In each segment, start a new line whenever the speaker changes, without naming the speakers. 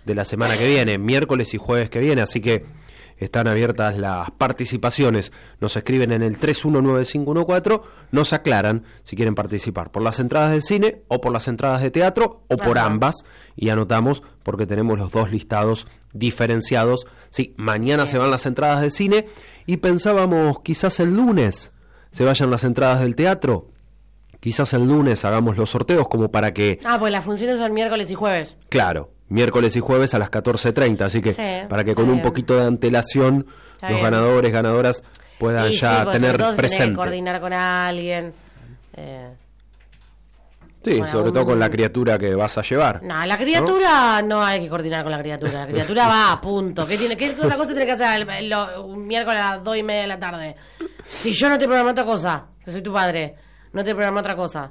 de la semana que viene, miércoles y jueves que viene, así que están abiertas las participaciones. Nos escriben en el 319514, nos aclaran si quieren participar por las entradas de cine o por las entradas de teatro o por ambas, y anotamos porque tenemos los dos listados diferenciados. Sí, mañana se van las entradas de cine y pensábamos quizás el lunes se vayan las entradas del teatro. Quizás el lunes hagamos los sorteos como para que...
pues las funciones son miércoles y jueves.
Claro, miércoles y jueves a las 14:30, así que para que con un poquito de antelación los ganadores, ganadoras puedan ya tener presente.
Tiene que coordinar con alguien.
Sí, sobre todo con la criatura que vas a llevar.
No, la criatura no hay que coordinar con la criatura. La criatura va, punto. ¿Qué otra cosa tiene que hacer un miércoles a las 2:30 de la tarde? Si yo no te programo otra cosa, que soy tu padre, no te programo otra cosa.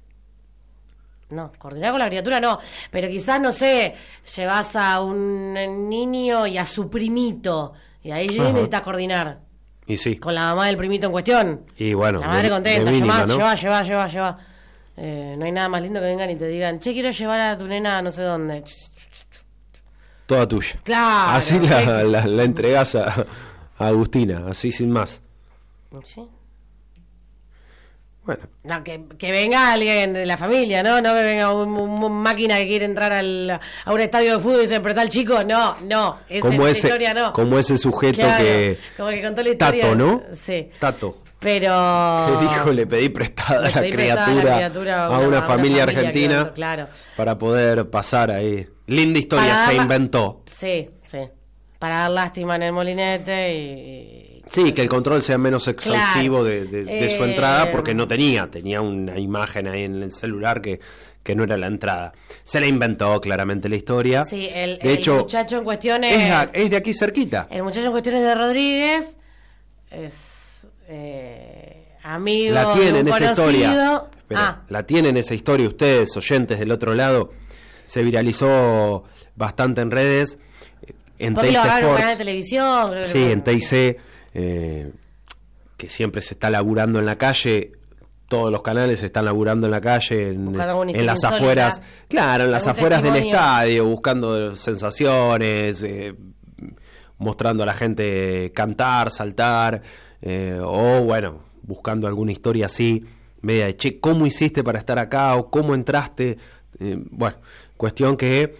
No, coordinar con la criatura no. Pero quizás, no sé, llevas a un niño y a su primito, y ahí necesitas coordinar.
Y sí.
Con la mamá del primito en cuestión.
Y bueno,
la madre contenta,
mínima, ¿no?
lleva. No hay nada más lindo que vengan y te digan, che, quiero llevar a tu nena a no sé dónde.
Toda tuya.
Claro.
Así la entregás a Agustina, así sin más.
Sí.
Bueno.
No, que venga alguien de la familia, ¿no? No que venga un máquina que quiere entrar a un estadio de fútbol y se despertar al chico. No.
Como esa
historia no.
Como ese sujeto que...
Como que contó la historia.
Tato, ¿no?
Sí.
Tato.
Pero...
Que dijo, le pedí prestada a la criatura a una familia argentina para poder pasar ahí. Linda historia, se inventó.
Sí. Para dar lástima en el molinete y...
Sí, que el control sea menos exhaustivo de su entrada, porque no tenía una imagen ahí en el celular que no era la entrada. Se la inventó claramente la historia. Sí,
de hecho, el muchacho en cuestión
es de aquí cerquita.
El muchacho en cuestión es de Rodríguez, es amigo
la tienen
de un
esa
conocido.
Historia. La tienen esa historia ustedes, oyentes del otro lado. Se viralizó bastante en redes. En
porque
TIC
lo agarraron en un
Sports.
canal de televisión.
Sí, en TIC. Que siempre se está laburando en la calle, todos los canales se están laburando en la calle, en las afueras, en las afueras del estadio, buscando sensaciones, mostrando a la gente cantar, saltar, o bueno, buscando alguna historia así, media de, che, ¿cómo hiciste para estar acá? O ¿cómo entraste? Bueno, cuestión que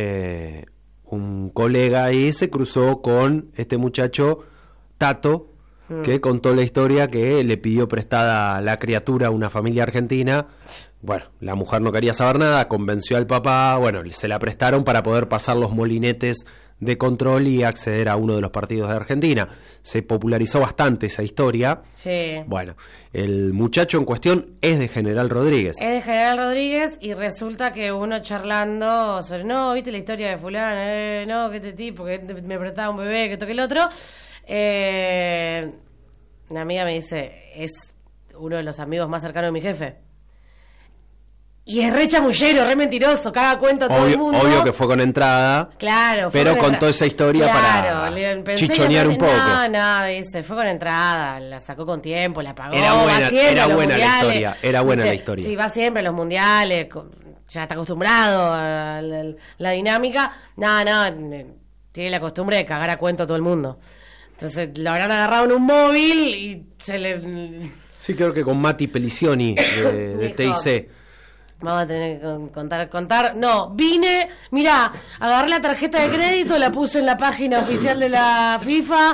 un colega ahí se cruzó con este muchacho Tato, que contó la historia que le pidió prestada la criatura a una familia argentina. Bueno, la mujer no quería saber nada, convenció al papá, bueno, se la prestaron para poder pasar los molinetes de control y acceder a uno de los partidos de Argentina. Se popularizó bastante esa historia.
Sí.
Bueno, el muchacho en cuestión es de General Rodríguez.
Es de General Rodríguez y resulta que uno charlando sobre, no, ¿viste la historia de fulano? No, que este tipo, que me prestaba un bebé, que esto que el otro. Una amiga me dice, es uno de los amigos más cercanos de mi jefe. Y es re chamullero, re mentiroso, caga cuento a todo el mundo.
Obvio que fue con entrada.
Claro.
Pero contó esa historia para chichonear un poco.
No, dice, fue con entrada, la sacó con tiempo, la pagó.
Era buena la historia.
Sí, va siempre a los mundiales, ya está acostumbrado a la dinámica. No, tiene la costumbre de cagar a cuento a todo el mundo. Entonces lo habrán agarrado en un móvil y se le...
Sí, creo que con Mati Pelicioni de TIC.
Vamos a tener que contar. No, vine, mirá, agarré la tarjeta de crédito, la puse en la página oficial de la FIFA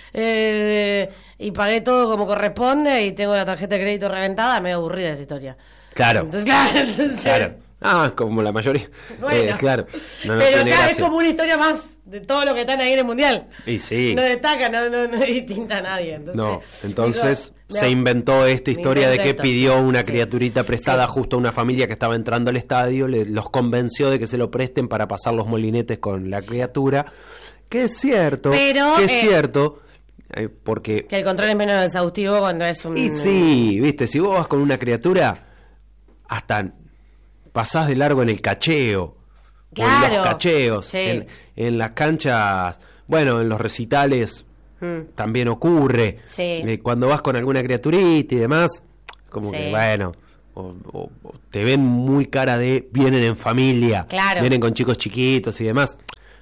y pagué todo como corresponde y tengo la tarjeta de crédito reventada. Me aburrida esa historia.
Claro. Claro. Como la mayoría.
Bueno,
claro.
No, pero acá es como una historia más de todo lo que están ahí en el mundial.
Y sí.
No destaca, no es distinta a nadie.
Entonces se inventó esta historia de que pidió una criaturita prestada justo a una familia que estaba entrando al estadio, los convenció de que se lo presten para pasar los molinetes con la criatura. Que es cierto, porque...
Que el control es menos exhaustivo cuando es un...
Y sí, viste, si vos vas con una criatura, hasta pasás de largo en el cacheo.
Claro,
en los cacheos,
sí.
en las canchas, bueno, en los recitales también ocurre.
Sí.
Cuando vas con alguna criaturita y demás, como que bueno, o te ven muy cara de vienen en familia,
claro.
Vienen con chicos chiquitos y demás.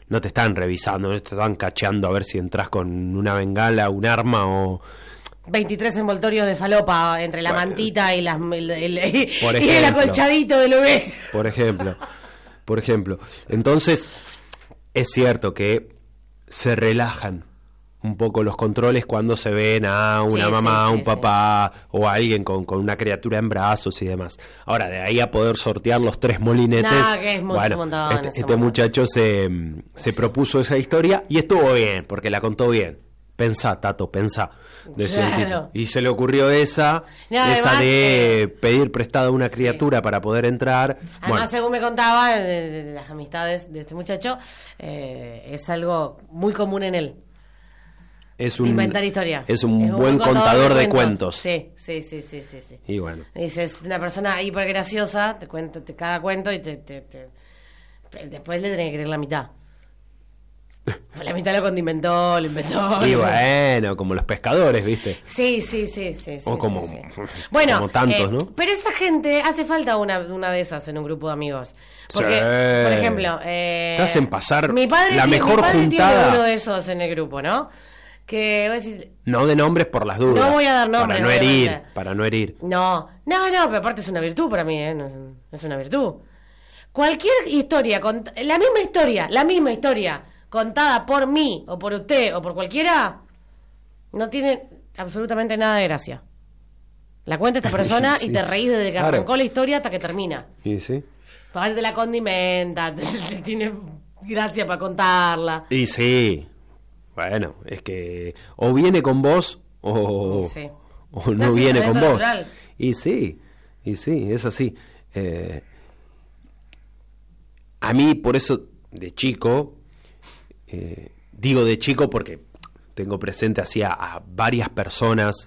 no te están revisando, no te están cacheando a ver si entras con una bengala, un arma o...
23 envoltorios de falopa entre la mantita y el acolchadito del bebé.
Por ejemplo. Entonces, es cierto que se relajan un poco los controles cuando se ven a una mamá, un papá o a alguien con una criatura en brazos y demás. Ahora, de ahí a poder sortear los 3 molinetes, este muchacho se propuso esa historia y estuvo bien, porque la contó bien. Pensá, Tato, pensá.
Claro.
Y se le ocurrió esa de pedir prestada a una criatura para poder entrar.
Además, según me contaba de las amistades de este muchacho, es algo muy común en él. Inventar historia.
Es un buen contador de cuentos.
Sí.
Y bueno.
Dices, una persona hiper graciosa, te cuenta cada cuento y después le tenés que creer la mitad. La mitad lo condimentó, lo inventó.
Y bueno, como los pescadores, ¿viste?
Sí.
O como,
bueno,
como tantos, ¿no?
Pero esa gente, hace falta una de esas en un grupo de amigos. Porque, por ejemplo...
te hacen pasar
mi padre
mejor juntada.
Tiene uno de esos en el grupo, ¿no? Que vos decís,
no de nombres por las dudas.
No voy a dar nombres.
Para no herir.
No, pero aparte es una virtud para mí, ¿eh? No, es una virtud. Cualquier historia, la misma historia contada por mí, o por usted, o por cualquiera, no tiene absolutamente nada de gracia. La cuenta esta persona y te reís desde que arrancó la historia hasta que termina.
Y sí.
Aparte te la condimenta, te tiene gracia para contarla.
Y sí. Bueno, es que o viene con vos o no viene con vos. Natural. Y sí, es así. A mí, por eso, de chico... digo de chico porque tengo presente así a varias personas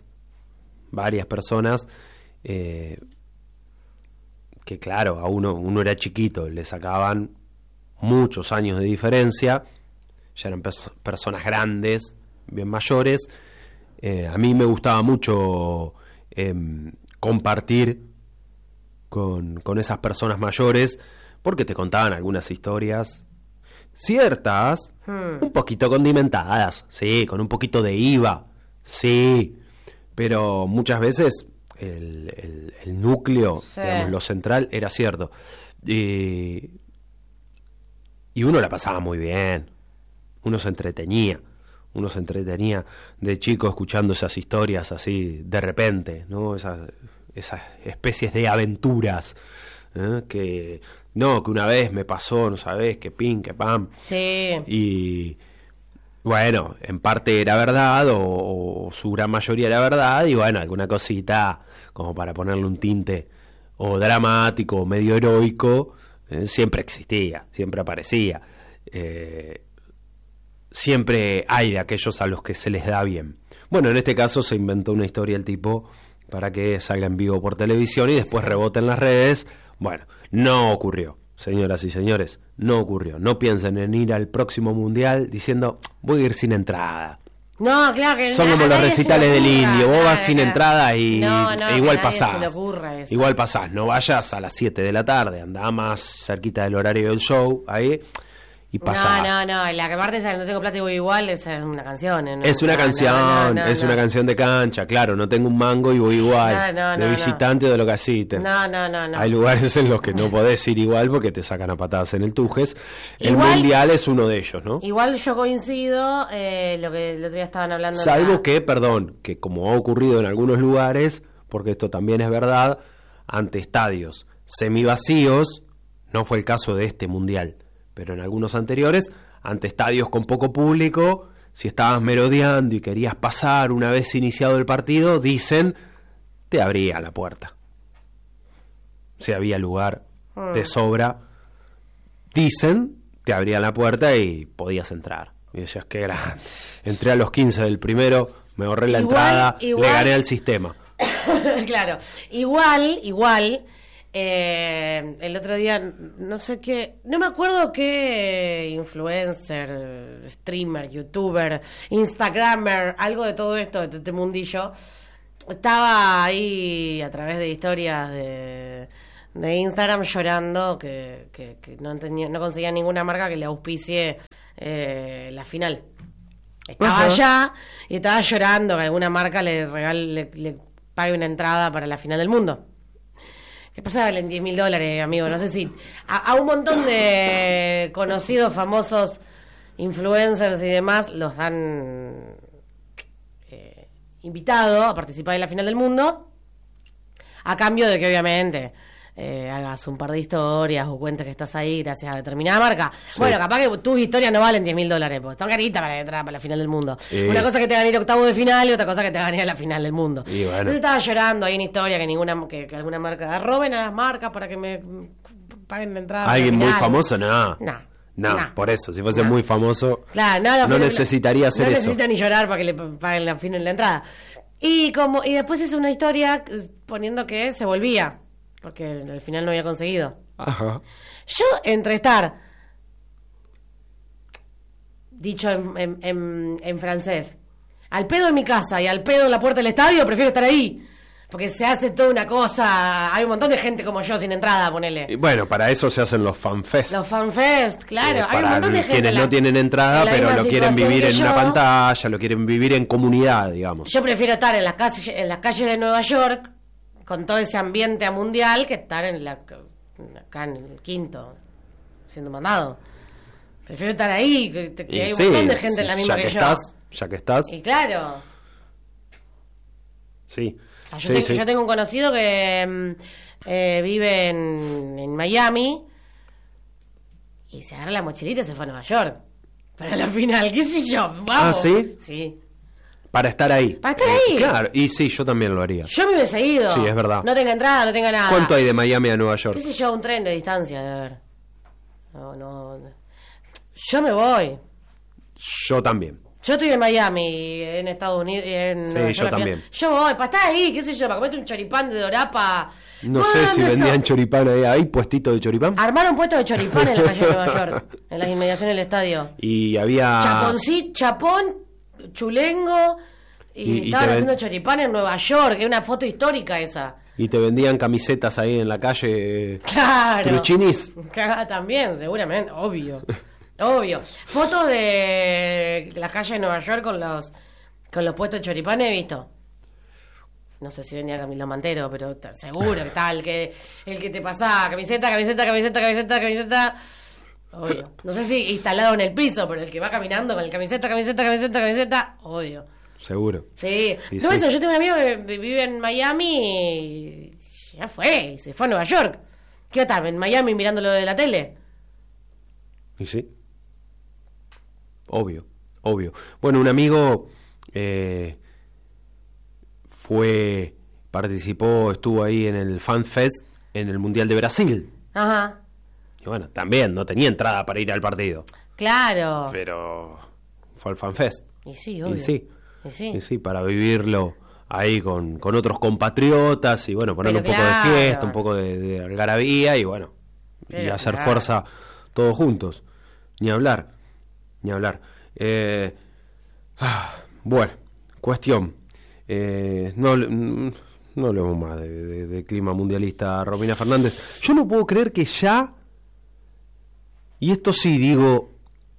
que claro, a uno era chiquito, le sacaban muchos años de diferencia, ya eran personas grandes, bien mayores. A mí me gustaba mucho compartir con esas personas mayores porque te contaban algunas historias ciertas, un poquito condimentadas, sí, con un poquito de IVA, sí, pero muchas veces el núcleo, digamos, lo central era cierto, y uno la pasaba muy bien, uno se entretenía de chico escuchando esas historias así de repente, ¿no? Esas especies de aventuras, que una vez me pasó, no sabés, que pin, que pam.
Sí.
Y bueno, en parte era verdad, o su gran mayoría era verdad, y bueno, alguna cosita como para ponerle un tinte o dramático o medio heroico, siempre existía, siempre aparecía. Siempre hay de aquellos a los que se les da bien. Bueno, en este caso se inventó una historia el tipo para que salga en vivo por televisión y después rebote en las redes. Bueno, no ocurrió, señoras y señores, no ocurrió. No piensen en ir al próximo mundial diciendo, voy a ir sin entrada.
No, claro que
son como los recitales del Indio, vos vas sin entrada y igual pasás. Igual pasás, no vayas a las 7 de la tarde, andá más cerquita del horario del show, ahí, y pasás.
No, la que parte esa no tengo plata y voy igual, esa es una canción. ¿No?
Es una canción, es una canción de cancha, claro, no tengo un mango y voy igual, de visitante o de locasite.
No.
Hay lugares en los que no podés ir igual porque te sacan a patadas en el Tujes. El mundial es uno de ellos, ¿no?
Igual yo coincido, lo que el otro día estaban hablando.
Salvo que como ha ocurrido en algunos lugares, porque esto también es verdad, ante estadios semivacíos, no fue el caso de este mundial, pero en algunos anteriores, ante estadios con poco público, si estabas merodeando y querías pasar una vez iniciado el partido, dicen, te abría la puerta. Si había lugar de sobra, dicen, te abrían la puerta y podías entrar. Y decías que era, entré a los 15 del primero, me ahorré la entrada, le gané al sistema.
Claro, igual... el otro día, no sé qué, no me acuerdo qué influencer, streamer, youtuber, instagramer, algo de todo esto, de este mundillo, estaba ahí a través de historias de Instagram llorando que no conseguía ninguna marca que le auspicie la final. Estaba allá y estaba llorando que alguna marca le pague una entrada para la final del mundo. ¿Qué pasa? Valen $10.000, amigo. No sé si... A un montón de conocidos, famosos, influencers y demás los han invitado a participar en la final del mundo, a cambio de que obviamente hagas un par de historias o cuentes que estás ahí gracias a determinada marca. Sí. Bueno, capaz que tus historias no valen $10.000, porque están caritas para la final del mundo. Una cosa que te van a ir octavo de final y otra cosa que te van a ir a la final del mundo. Y bueno. Entonces estaba llorando ahí en historia que alguna marca roben a las marcas para que me paguen la entrada.
¿Alguien muy famoso? No, por eso, si fuese muy famoso,
claro,
no necesitaría hacer eso.
No necesita ni llorar para que le paguen la entrada. Y después hizo una historia poniendo que se volvía, porque al final no había conseguido.
Ajá.
Yo, entre estar, dicho en francés, al pedo en mi casa y al pedo en la puerta del estadio, prefiero estar ahí. Porque se hace toda una cosa. Hay un montón de gente como yo sin entrada, ponele.
Y bueno, para eso se hacen los fanfest.
Los fanfest, claro. Hay un montón de gente.
Quienes no tienen entrada, pero lo quieren vivir en una pantalla, lo quieren vivir en comunidad, digamos.
Yo prefiero estar en las calles de Nueva York, con todo ese ambiente mundial, que estar acá en el Quinto, siendo mandado. Prefiero estar ahí, que hay un montón de gente en la misma que yo.
Ya que estás.
Y claro.
Sí.
Yo tengo un conocido que vive en Miami y se agarra la mochilita y se fue a Nueva York para la final, qué sé yo, vamos.
¿Ah, sí?
Sí.
Para estar ahí.
Para estar ahí.
Claro, y sí, yo también lo haría.
Yo me hubiese ido.
Sí, es verdad.
No tenga entrada, no tenga nada.
¿Cuánto hay de Miami a Nueva York?
Qué sé yo, un tren de distancia, de ver. No. Yo me voy.
Yo también.
Yo estoy en Miami, en Estados Unidos.
Sí, yo también.
Yo voy, para estar ahí, qué sé yo, para comerte un choripán de dorapa.
No sé si vendían choripán ahí. ¿Hay puestito de choripán?
Armaron puesto de choripán en la calle de Nueva York, en las inmediaciones del estadio.
Y había...
Chapón, chulengo, y estaban haciendo choripán en Nueva York. Es una foto histórica esa.
Y te vendían camisetas ahí en la calle.
Claro.
Truchinis.
También, seguramente, obvio. Fotos de la calle de Nueva York con los puestos de choripán he visto. No sé si vendía Camilo Mantero, pero seguro que tal, que el que te pasaba camiseta. Obvio. No sé si instalado en el piso, pero el que va caminando con el camiseta, obvio.
Seguro.
Sí. No, eso, yo tengo un amigo que vive en Miami y ya fue, y se fue a Nueva York. ¿Qué va a estar en Miami mirándolo de la tele?
Y sí. Obvio. Bueno, un amigo participó, estuvo ahí en el Fan Fest en el Mundial de Brasil.
Ajá.
Y bueno, también no tenía entrada para ir al partido.
Claro.
Pero fue al Fan Fest.
Y sí, obvio.
Y sí, para vivirlo ahí con otros compatriotas y bueno, ponerle un poco de fiesta, un poco de algarabía y bueno, y hacer fuerza todos juntos. Ni hablar. Bueno, cuestión. No hablemos más de clima mundialista, Romina Fernández. Yo no puedo creer que ya, y esto sí digo,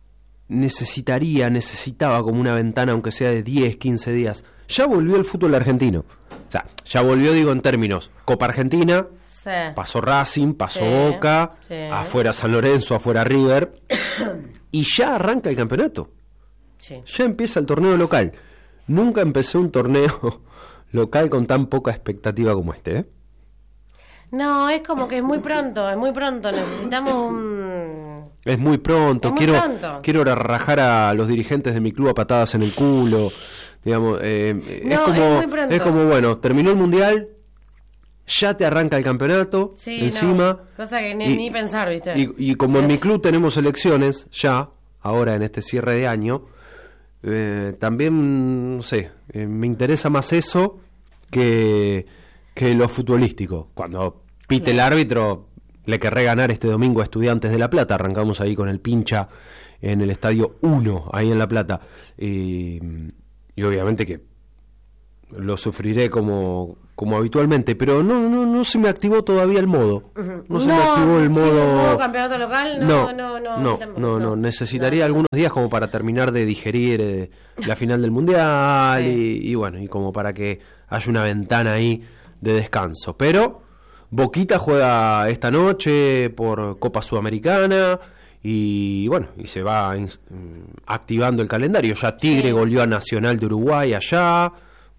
necesitaba como una ventana, aunque sea de 10, 15 días. Ya volvió el fútbol argentino. O sea, ya volvió, digo, en términos Copa Argentina.
Sí.
Pasó Racing, pasó Boca, afuera San Lorenzo, afuera River, y ya arranca el campeonato.
Sí.
Ya empieza el torneo local. Nunca empecé un torneo local con tan poca expectativa como este, ¿eh?
No, es como que es muy pronto, necesitamos un...
Es muy pronto, quiero rajar a los dirigentes de mi club a patadas en el culo, digamos, es como, bueno, terminó el Mundial, ya te arranca el campeonato, encima...
Cosa que ni pensar, ¿viste?
Y como en mi club tenemos elecciones, ya, ahora en este cierre de año, también, no sé, me interesa más eso que lo futbolístico. Cuando pite el árbitro, le querré ganar este domingo a Estudiantes de La Plata. Arrancamos ahí con el pincha en el Estadio 1, ahí en La Plata. Y obviamente que lo sufriré como habitualmente, pero no se me activó todavía el modo. No se me activó el modo.
¿Sí, campeonato local?
No. Necesitaría algunos días como para terminar de digerir la final del Mundial y bueno, y como para que haya una ventana ahí de descanso. Pero Boquita juega esta noche por Copa Sudamericana y bueno, y se va activando el calendario. Ya Tigre goleó a Nacional de Uruguay allá.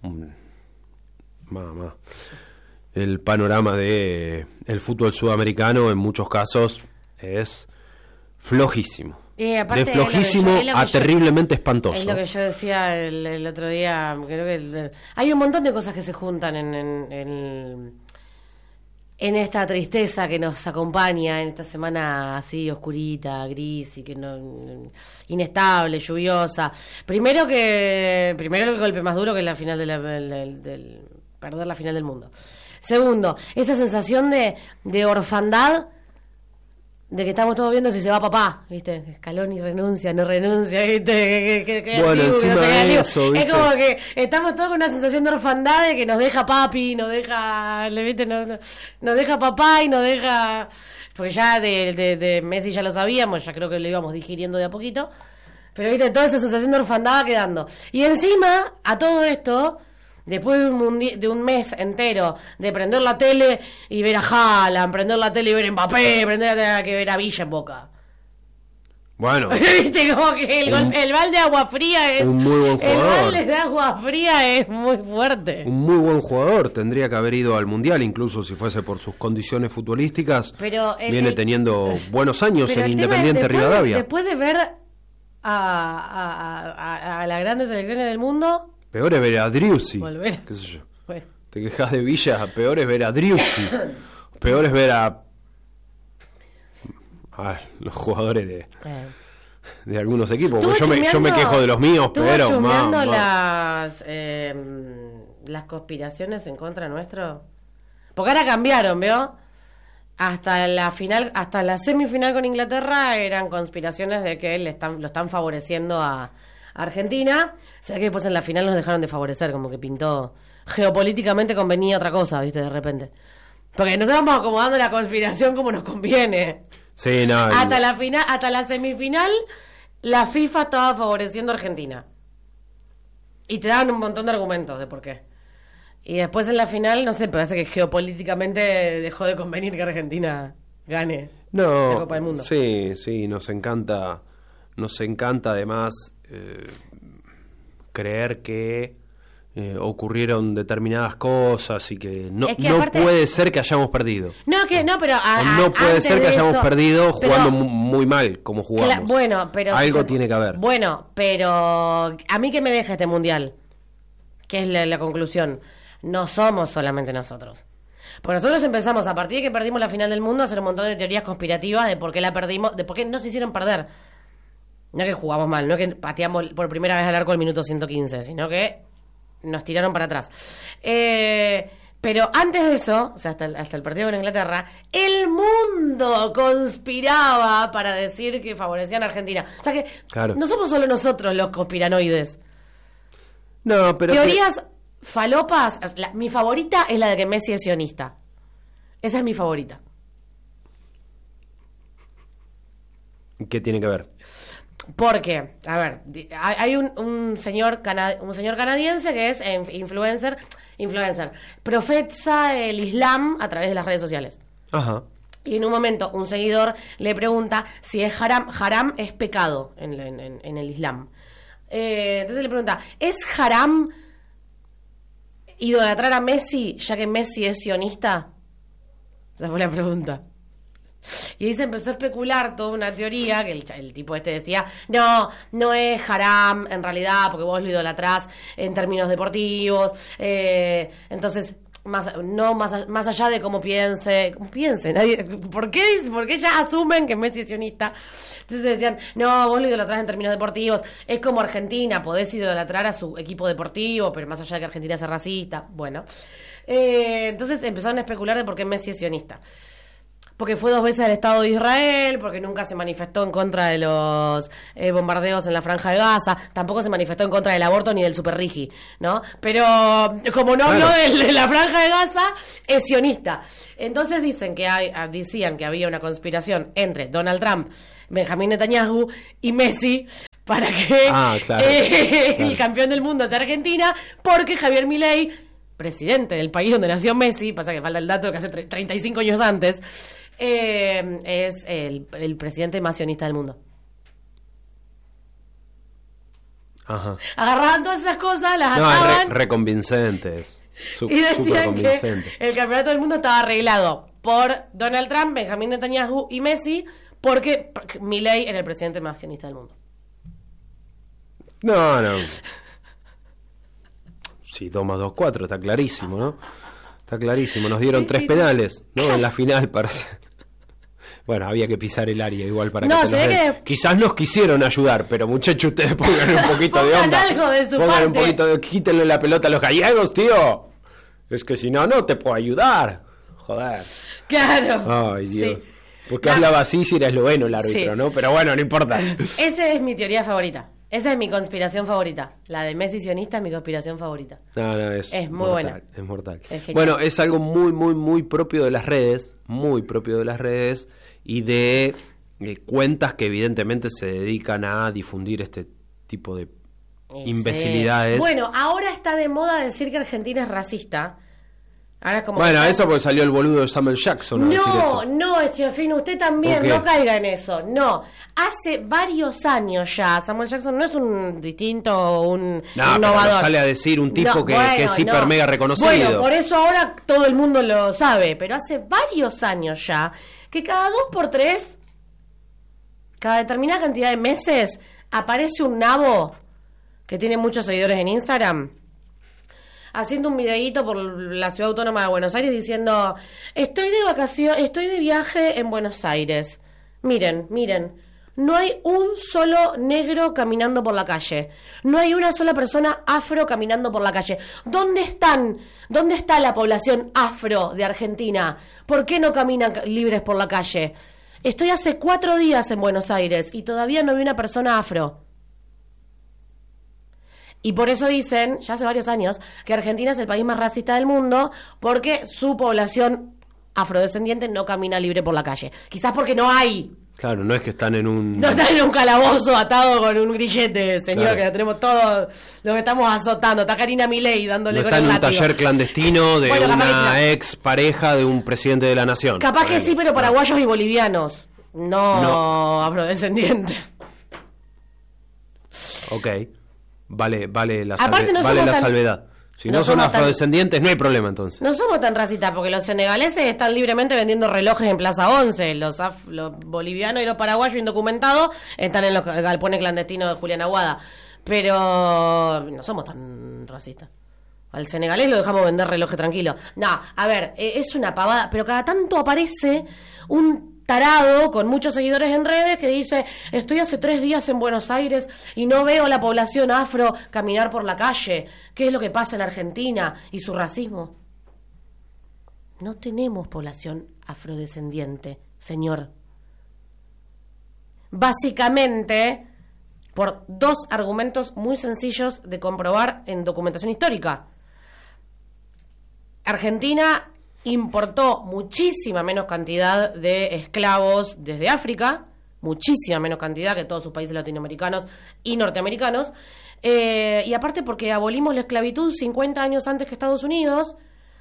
El panorama de el fútbol sudamericano en muchos casos es flojísimo. De flojísimo a terriblemente espantoso.
Es lo que yo decía el otro día. Creo que hay un montón de cosas que se juntan en esta tristeza que nos acompaña en esta semana así oscurita, gris y que inestable, lluviosa. Primero el golpe más duro que es la final del perder la final del mundo. Segundo, esa sensación de orfandad, de que estamos todos viendo si se va papá, ¿viste? Scaloni renuncia, no renuncia, ¿viste?
Bueno, encima de eso, ¿viste?
Es como que estamos todos con una sensación de orfandad de que nos deja papi, nos deja, ¿viste? Nos deja papá y nos deja... Porque ya de Messi ya lo sabíamos, ya creo que lo íbamos digiriendo de a poquito. Pero, ¿viste? Toda esa sensación de orfandad va quedando. Y encima, a todo esto... Después de un mes entero de prender la tele y ver a Haaland, prender la tele y ver a Mbappé, prender la tele que ver a Villa en Boca.
Bueno.
Viste, como que el balde de agua fría es...
Un muy buen jugador.
El balde de agua fría es muy fuerte.
Un muy buen jugador. Tendría que haber ido al Mundial, incluso si fuese por sus condiciones futbolísticas.
Pero
viene teniendo buenos años en Independiente Rivadavia.
Después de ver a las grandes selecciones del mundo...
Peor es ver a Driussi.
Volver.
¿Qué sé yo?
Bueno.
Te quejas de Villa, peor es ver a Driussi. Peor es ver a los jugadores de algunos equipos. Yo me quejo de los míos, pero
chusmeando las conspiraciones en contra nuestro. Porque ahora cambiaron, ¿veo? Hasta la final, hasta la semifinal con Inglaterra eran conspiraciones de que lo están favoreciendo a Argentina. O sea que después en la final nos dejaron de favorecer, como que pintó geopolíticamente convenía otra cosa, ¿viste? De repente. Porque nosotros vamos acomodando la conspiración como nos conviene.
Sí, no.
Hasta la semifinal la FIFA estaba favoreciendo a Argentina. Y te daban un montón de argumentos de por qué. Y después en la final, no sé, parece que geopolíticamente dejó de convenir que Argentina gane la Copa del Mundo.
Sí, nos encanta además creer que ocurrieron determinadas cosas y que no aparte, puede ser que hayamos perdido.
No
puede ser que hayamos perdido jugando muy mal como jugamos.
Bueno, pero
algo tiene que haber.
Bueno, pero a mí que me deja este mundial, que es la conclusión. No somos solamente nosotros. Porque nosotros empezamos, a partir de que perdimos la final del mundo, a hacer un montón de teorías conspirativas de por qué la perdimos, de por qué nos hicieron perder. No que jugamos mal, no que pateamos por primera vez al arco el minuto 115, sino que nos tiraron para atrás. Pero antes de eso, o sea, hasta el partido con Inglaterra, el mundo conspiraba para decir que favorecían a Argentina. O sea que no somos solo nosotros los conspiranoides.
No, pero...
Teorías falopas. Mi favorita es la de que Messi es sionista. Esa es mi favorita.
¿Qué tiene que ver?
Porque, a ver, hay un señor canadiense que es influencer, profesa el Islam a través de las redes sociales.
Ajá.
Y en un momento un seguidor le pregunta si es haram es pecado en el Islam. Entonces le pregunta, ¿es haram idolatrar a Messi ya que Messi es sionista? Esa fue la pregunta. Y ahí se empezó a especular toda una teoría que el tipo decía, no es haram en realidad porque vos lo idolatrás en términos deportivos, entonces más allá de cómo piense nadie, ¿por qué ya asumen que Messi es sionista? Entonces decían, no, vos lo idolatrás en términos deportivos, es como Argentina, podés idolatrar a su equipo deportivo, pero más allá de que Argentina sea racista, bueno, entonces empezaron a especular de por qué Messi es sionista. porque fue 2 veces al Estado de Israel, porque nunca se manifestó en contra de los bombardeos en la Franja de Gaza, tampoco se manifestó en contra del aborto ni del superrigi, ¿no? Pero como no habló de la Franja de Gaza, es sionista. Entonces decían que había una conspiración entre Donald Trump, Benjamín Netanyahu y Messi para que el campeón del mundo sea Argentina, porque Javier Milei, presidente del país donde nació Messi, pasa que falta el dato de que hace 35 años antes, es el presidente más sionista del mundo.
Ajá.
Agarraban todas esas cosas, las ataban.
Reconvincentes.
Y decían que el campeonato del mundo estaba arreglado por Donald Trump, Benjamín Netanyahu y Messi, porque Milei era el presidente más sionista del mundo.
No. Sí, 2 más 2, 4, está clarísimo, ¿no? Está clarísimo. Nos dieron 3 penales, ¿no? En la final para... Bueno, había que pisar el área igual para que te los den. Quizás nos quisieron ayudar, pero muchachos, ustedes pongan un poquito de onda.
Algo de su
pongan
parte.
Un poquito de... Quítenle la pelota a los gallegos, tío. Es que si no, no te puedo ayudar. Joder.
Claro.
Ay, Dios. Sí. Porque hablaba así si era esloveno el árbitro, ¿no? Pero bueno, no importa.
Esa es mi teoría favorita. Esa es mi conspiración favorita. La de Messi sionista es mi conspiración favorita.
No,
es muy
mortal,
buena.
Es mortal.
Es
bueno, es algo muy, muy, muy propio de las redes. Muy propio de las redes. Y de cuentas que evidentemente se dedican a difundir este tipo de imbecilidades.
Bueno, ahora está de moda decir que Argentina es racista. Ahora como
eso porque salió el boludo de Samuel Jackson.
No, Echefino, usted también no caiga en eso. No, hace varios años ya. Samuel Jackson no es un distinto, un innovador.
Pero sale a decir un tipo que es hiper mega reconocido.
Bueno, por eso ahora todo el mundo lo sabe. Pero hace varios años ya que cada 2x3, cada determinada cantidad de meses, aparece un nabo que tiene muchos seguidores en Instagram, haciendo un videíto por la ciudad autónoma de Buenos Aires diciendo: estoy de viaje en Buenos Aires. Miren, no hay un solo negro caminando por la calle. No hay una sola persona afro caminando por la calle. ¿Dónde está la población afro de Argentina? ¿Por qué no caminan libres por la calle? Estoy hace 4 días en Buenos Aires y todavía no vi una persona afro. Y por eso dicen, ya hace varios años, que Argentina es el país más racista del mundo porque su población afrodescendiente no camina libre por la calle. Quizás porque no hay.
Claro, no es que están en un...
No están en un calabozo atado con un grillete, señor, claro. Que lo tenemos todos, lo que estamos azotando. Está Karina Milei dándole con el látigo.
No está en un taller clandestino de una ex pareja de un presidente de la nación.
Capaz que sí, pero paraguayos y bolivianos. No afrodescendientes.
Ok. Vale la salvedad. Si no son afrodescendientes, no hay problema entonces.
No somos tan racistas, porque los senegaleses están libremente vendiendo relojes en Plaza 11. Los bolivianos y los paraguayos indocumentados están en los galpones clandestinos de Julián Aguada. Pero no somos tan racistas. Al senegalés lo dejamos vender relojes tranquilo. No, a ver, es una pavada, pero cada tanto aparece un tarado con muchos seguidores en redes que dice: estoy hace 3 días en Buenos Aires y no veo a la población afro caminar por la calle. ¿Qué es lo que pasa en Argentina y su racismo? No tenemos población afrodescendiente, señor. Básicamente por 2 argumentos muy sencillos de comprobar en documentación histórica. Argentina importó muchísima menos cantidad de esclavos desde África, muchísima menos cantidad que todos sus países latinoamericanos y norteamericanos, y aparte porque abolimos la esclavitud 50 años antes que Estados Unidos,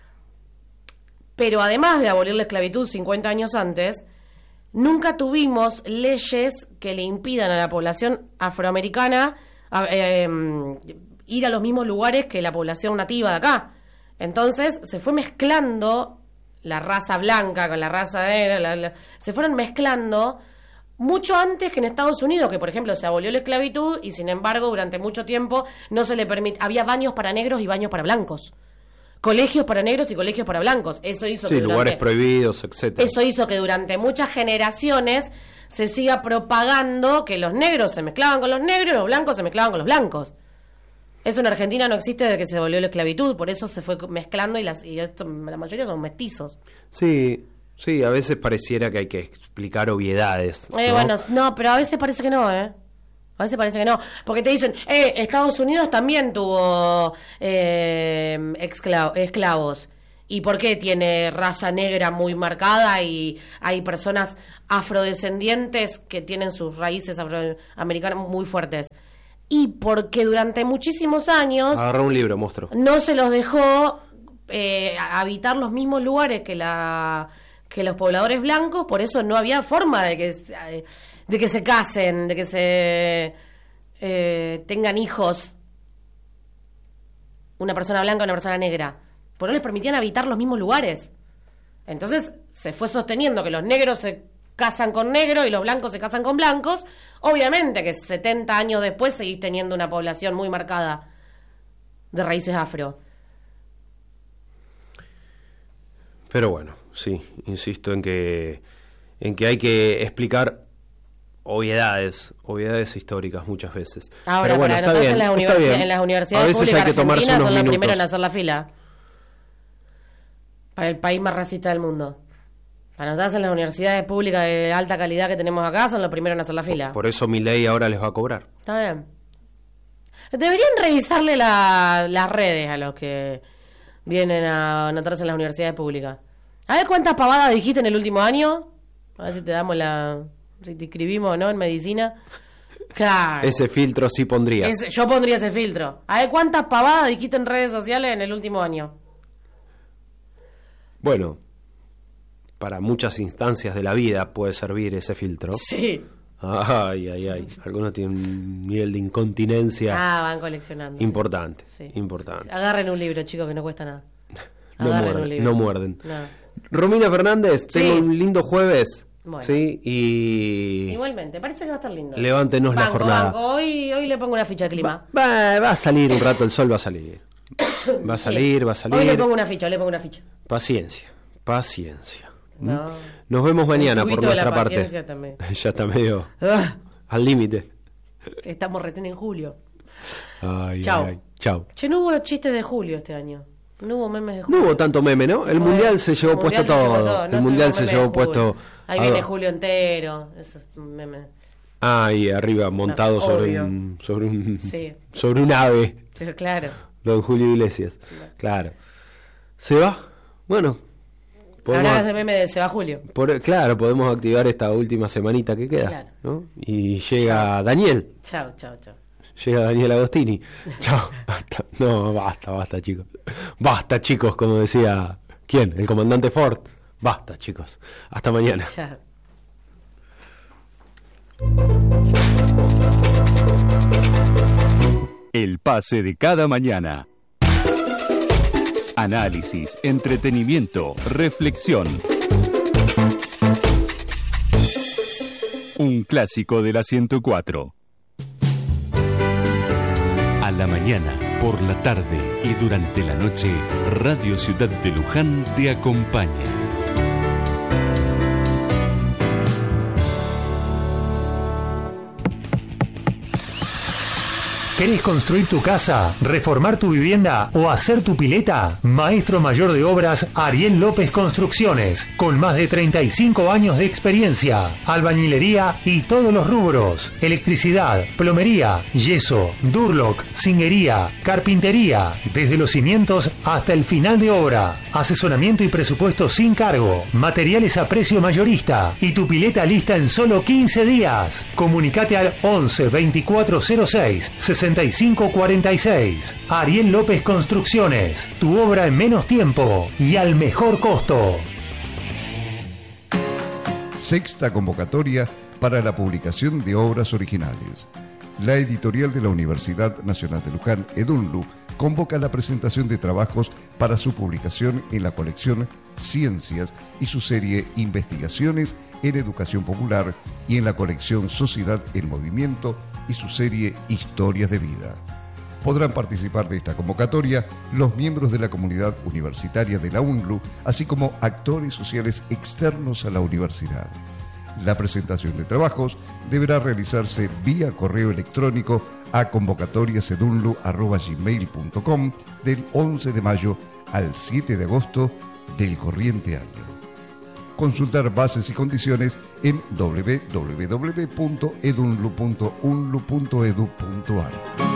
pero además de abolir la esclavitud 50 años antes, nunca tuvimos leyes que le impidan a la población afroamericana ir a los mismos lugares que la población nativa de acá. Entonces se fue mezclando la raza blanca con la raza se fueron mezclando mucho antes que en Estados Unidos, que por ejemplo se abolió la esclavitud y sin embargo durante mucho tiempo no se le había baños para negros y baños para blancos, colegios para negros y colegios para blancos. Eso hizo que
lugares prohibidos, etcétera.
Eso hizo que durante muchas generaciones se siga propagando que los negros se mezclaban con los negros y los blancos se mezclaban con los blancos. Eso en Argentina no existe desde que se abolió la esclavitud, por eso se fue mezclando y la mayoría son mestizos.
Sí, Sí, a veces pareciera que hay que explicar obviedades, ¿no?
Bueno, no, pero a veces parece que no, A veces parece que no. Porque te dicen, Estados Unidos también tuvo esclavos. ¿Y por qué tiene raza negra muy marcada y hay personas afrodescendientes que tienen sus raíces afroamericanas muy fuertes? Y porque durante muchísimos años...
Agarró un libro, monstruo.
No se los dejó habitar los mismos lugares que los pobladores blancos, por eso no había forma de que se casen, de que se tengan hijos una persona blanca y una persona negra. Pues no les permitían habitar los mismos lugares. Entonces se fue sosteniendo que los negros se casan con negros y los blancos se casan con blancos. Obviamente que 70 años después seguís teniendo una población muy marcada de raíces afro.
Pero bueno, sí, insisto en que hay que explicar obviedades históricas muchas veces.
Ahora,
pero bueno,
para anotarse en las universidades públicas argentinas son los primeros en hacer la fila. Para el país más racista del mundo. Para anotarse en las universidades públicas de alta calidad que tenemos acá, son los primeros en hacer la fila.
Por eso Milei ahora les va a cobrar.
Está bien. Deberían revisarle las redes a los que vienen a anotarse en las universidades públicas. A ver cuántas pavadas dijiste en el último año. A ver si te damos si te inscribimos o no en medicina. Claro.
Ese filtro sí pondría.
Yo pondría ese filtro. A ver cuántas pavadas dijiste en redes sociales en el último año.
Bueno, para muchas instancias de la vida puede servir ese filtro.
Sí.
Ay. Algunos tienen un nivel de incontinencia.
Van coleccionando.
Importante,
sí.
Importante.
Agarren un libro, chicos, que no cuesta nada.
No muerden. No. Romina Fernández, tengo un lindo jueves. Bueno. Sí, y...
Igualmente, parece que va a estar lindo.
Levántenos la jornada.
Hoy le pongo una ficha de clima.
Va a salir un rato, el sol va a salir. Va a salir.
Hoy le pongo una ficha.
Paciencia.
No.
Nos vemos mañana por nuestra parte.
También.
Ya está medio al límite.
Estamos recién en julio.
Chao.
Che, no hubo chistes de julio este año. No hubo memes de julio.
No hubo tanto meme, ¿no? El mundial se llevó puesto todo. El mundial se llevó puesto.
Ahí viene Julio entero. Esos memes.
Y arriba montado sobre un ave.
Sí, claro.
Don Julio Iglesias. Claro. ¿Se va? Bueno.
Ahora ese meme de se va Julio.
Claro, podemos activar esta última semanita que queda.
Claro.
¿No? Y llega Daniel.
Chao.
Llega Daniel Agostini. Chao. No, basta, chicos. Basta, chicos, como decía... ¿Quién? El comandante Ford. Basta, chicos. Hasta mañana.
Chao.
El pase de cada mañana. Análisis, entretenimiento, reflexión. Un clásico de la 104. A la mañana, por la tarde y durante la noche, Radio Ciudad de Luján te acompaña.
¿Querés construir tu casa, reformar tu vivienda o hacer tu pileta? Maestro mayor de obras Ariel López Construcciones, con más de 35 años de experiencia, albañilería y todos los rubros, electricidad, plomería, yeso, durlock, zinguería, carpintería, desde los cimientos hasta el final de obra, asesoramiento y presupuesto sin cargo, materiales a precio mayorista y tu pileta lista en solo 15 días. Comunicate al 11 2406 6546. Ariel López Construcciones, tu obra en menos tiempo y al mejor costo.
Sexta convocatoria para la publicación de obras originales. La editorial de la Universidad Nacional de Luján, EDUNLU, convoca la presentación de trabajos para su publicación en la colección Ciencias y su serie Investigaciones en Educación Popular y en la colección Sociedad en Movimiento y su serie Historias de Vida. Podrán participar de esta convocatoria los miembros de la comunidad universitaria de la UNLU, así como actores sociales externos a la universidad. La presentación de trabajos deberá realizarse vía correo electrónico a convocatoriasedunlu@gmail.com del 11 de mayo al 7 de agosto del corriente año. Consultar bases y condiciones en www.edunlu.unlu.edu.ar.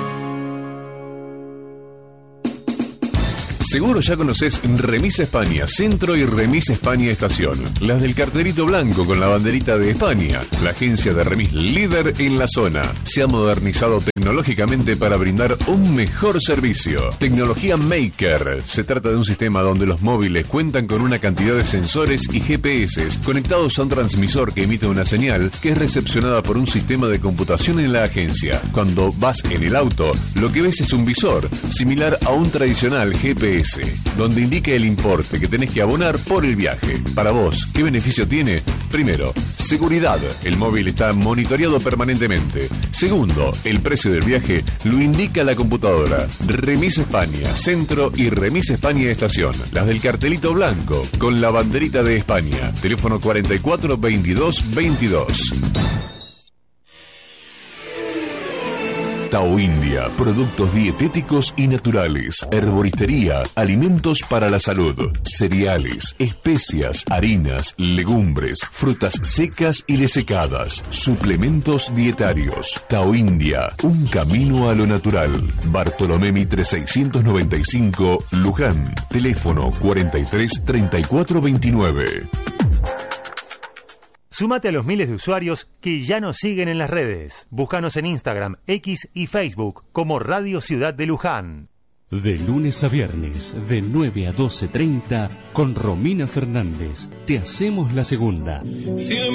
Seguro ya conoces Remis España Centro y Remis España Estación, las del carterito blanco con la banderita de España. La agencia de remis líder en la zona se ha modernizado tecnológicamente para brindar un mejor servicio. Tecnología Maker. Se trata de un sistema donde los móviles cuentan con una cantidad de sensores y GPS conectados a un transmisor que emite una señal que es recepcionada por un sistema de computación en la agencia. Cuando vas en el auto, lo que ves es un visor, similar a un tradicional GPS, donde indica el importe que tenés que abonar por el viaje. Para vos, ¿qué beneficio tiene? Primero, seguridad. El móvil está monitoreado permanentemente. Segundo, el precio del viaje lo indica la computadora. Remis España Centro y Remis España Estación, las del cartelito blanco con la banderita de España. Teléfono 44 22 22. Tao India, productos dietéticos y naturales, herboristería, alimentos para la salud, cereales, especias, harinas, legumbres, frutas secas y desecadas, suplementos dietarios. Tao India, un camino a lo natural. Bartolomé Mitre 695, Luján. Teléfono 43 34 29.
Súmate a los miles de usuarios que ya nos siguen en las redes. Búscanos en Instagram, X y Facebook como Radio Ciudad de Luján.
De lunes a viernes, de 9 a 12:30, con Romina Fernández, te hacemos la segunda.